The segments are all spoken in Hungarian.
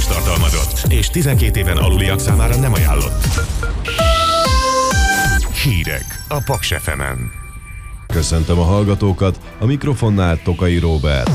tartalmazott, és 12 éven aluliak számára nem ajánlott. Hírek a Paks FM-en. Köszöntöm a hallgatókat, a mikrofonnál Tokai Róbert.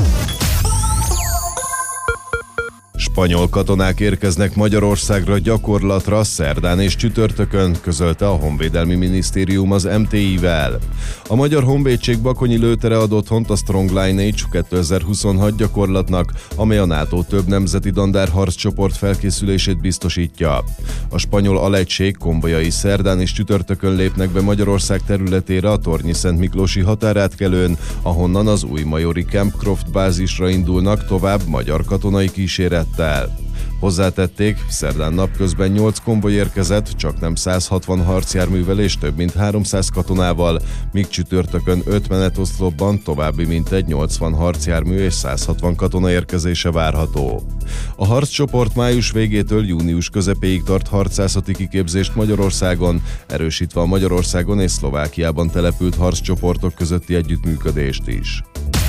Spanyol katonák érkeznek Magyarországra gyakorlatra szerdán és csütörtökön, közölte a Honvédelmi Minisztérium az MTI-vel. A Magyar Honvédség bakonyi lőtere ad otthont a Strong Lineage 2026 gyakorlatnak, amely a NATO több nemzeti dandár harccsoport felkészülését biztosítja. A spanyol alegység konvojai szerdán és csütörtökön lépnek be Magyarország területére a Tornyi-Szent Miklósi határátkelőn, ahonnan az Újmajori Camp Croft bázisra indulnak tovább magyar katonai kísérettel. Hozzátették, szerdán napközben 8 konvoj érkezett, csaknem 160 harcjárművel és több mint 300 katonával, míg csütörtökön 5 menetoszlopban további mintegy 80 harcjármű és 160 katona érkezése várható. A harccsoport május végétől június közepéig tart harcászati kiképzést Magyarországon, erősítve a Magyarországon és Szlovákiában települt harccsoportok közötti együttműködést is.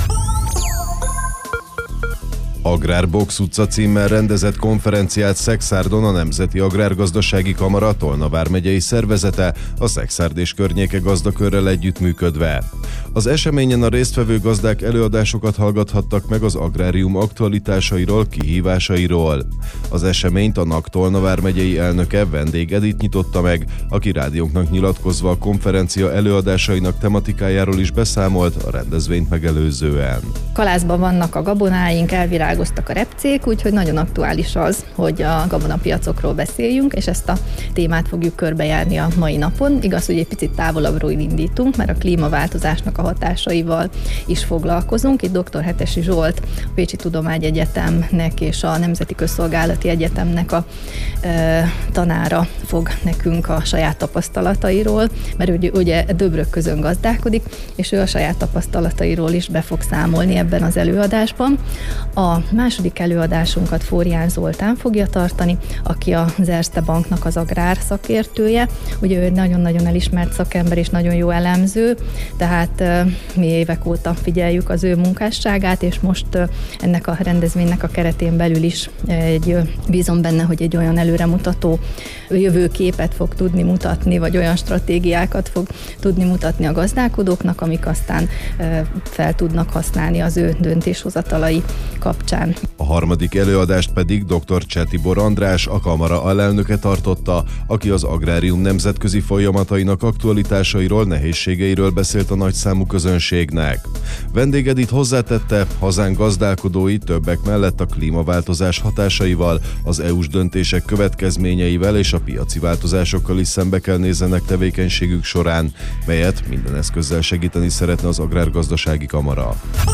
Agrárbox utca címmel rendezett konferenciát Szexárdon a Nemzeti Agrárgazdasági Kamara Tolna vármegyei szervezete, a Szexárd és környéke gazdakörrel együttműködve. Az eseményen a résztvevő gazdák előadásokat hallgathattak meg az agrárium aktualitásairól, kihívásairól. Az eseményt a NAK Tolna vármegyei elnöke Vendég Edith nyitotta meg, aki rádiónknak nyilatkozva a konferencia előadásainak tematikájáról is beszámolt a rendezvényt megelőzően. Kalászban vannak a gabonáink, elvirágoztak a repcék, úgyhogy nagyon aktuális az, hogy a gabonapiacokról beszéljünk, és ezt a témát fogjuk körbejárni a mai napon. Igaz, hogy egy picit távolabbról indítunk, mert a klímaváltozásnak a hatásaival is foglalkozunk. Itt dr. Hetesi Zsolt, a Pécsi Tudományegyetemnek és a Nemzeti Közszolgálati Egyetemnek a tanára fog nekünk a saját tapasztalatairól, mert ugye Döbrök közön gazdálkodik, és ő a saját tapasztalatairól is be fog számolni ebben az előadásban. A második előadásunkat Fórián Zoltán fogja tartani, aki az Erste Banknak az agrár szakértője. Ugye ő egy nagyon-nagyon elismert szakember és nagyon jó elemző, tehát mi évek óta figyeljük az ő munkásságát, és most ennek a rendezvénynek a keretén belül is bízom benne, hogy egy olyan előremutató jövőképet fog tudni mutatni, vagy olyan stratégiákat fog tudni mutatni a gazdálkodóknak, amik aztán fel tudnak használni az ő döntéshozatalai kapcsán. A harmadik előadást pedig dr. Cseh Tibor András, a kamara alelnöke tartotta, aki az agrárium nemzetközi folyamatainak aktualitásairól, nehézségeiről beszélt a nagyszámú közönségnek. Vendég Edith hozzátette, hazánk gazdálkodói többek mellett a klímaváltozás hatásaival, az EU-s döntések következményeivel és a piaci változásokkal is szembe kell nézzenek tevékenységük során, melyet minden eszközzel segíteni szeretne az Agrárgazdasági Kamara.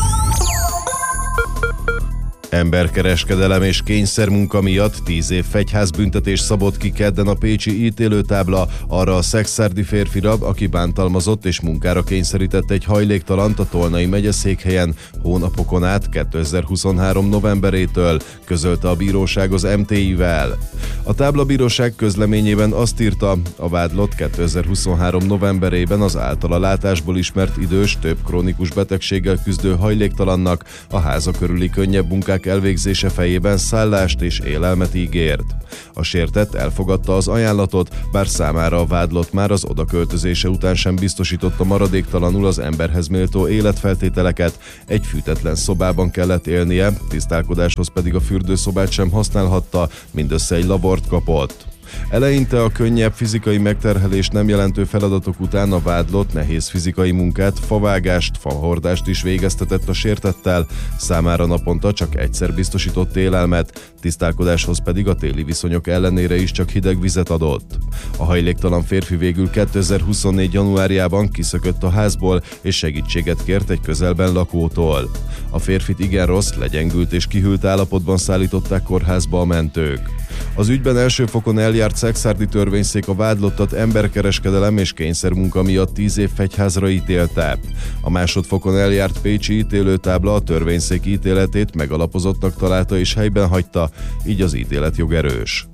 Emberkereskedelem és kényszermunka miatt 10 év fegyházbüntetés szabott ki kedden a pécsi ítélőtábla arra a szexárdi férfira, aki bántalmazott és munkára kényszerített egy hajléktalant a Tolnai megyeszékhelyen hónapokon át 2023. novemberétől, közölte a bíróság az MTI-vel. A táblabíróság közleményében azt írta, a vádlott 2023. novemberében az általa látásból ismert idős, több krónikus betegséggel küzdő hajléktalannak a háza körüli könnyebb munkák elvégzése fejében szállást és élelmet ígért. A sértett elfogadta az ajánlatot, bár számára a vádlott már az odaköltözése után sem biztosította maradéktalanul az emberhez méltó életfeltételeket, egy fűtetlen szobában kellett élnie, tisztálkodáshoz pedig a fürdőszobát sem használhatta, mindössze egy labort kapott. Eleinte a könnyebb fizikai megterhelést nem jelentő feladatok után a vádlott nehéz fizikai munkát, favágást, fahordást is végeztetett a sértettel, számára naponta csak egyszer biztosított élelmet, tisztálkodáshoz pedig a téli viszonyok ellenére is csak hideg vizet adott. A hajléktalan férfi végül 2024. januárjában kiszökött a házból és segítséget kért egy közelben lakótól. A férfit igen rossz, legyengült és kihűlt állapotban szállították kórházba a mentők. Az ügyben első fokon eljárt szexárdi törvényszék a vádlottat emberkereskedelem és kényszermunka miatt 10 év fegyházra ítélte. A másodfokon eljárt pécsi ítélőtábla a törvényszék ítéletét megalapozottnak találta és helyben hagyta, így az ítélet jogerős.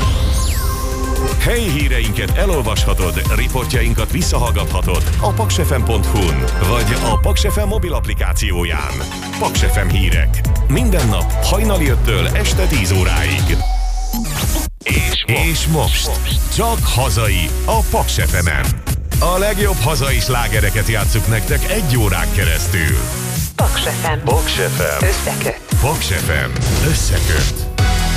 Helyi híreinket elolvashatod, riportjainkat visszahallgathatod a paksfm.hu-n vagy a Paks FM mobil applikációján. Paks FM hírek. Minden nap hajnali 5-től este 10 óráig. most csak hazai a Paks FM-en. A legjobb hazai slágereket játsszuk nektek 1 órán keresztül. Paks FM. Paks FM. Összeköt. Paks FM. Összeköt.